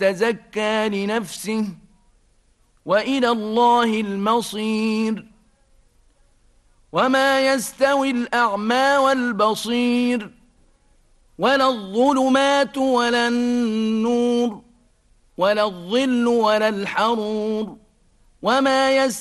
تزكى لنفسه وإلى الله المصير وما يستوي الأعمى والبصير ولا الظلمات ولا النور ولا الظل ولا الحرور وما يستوي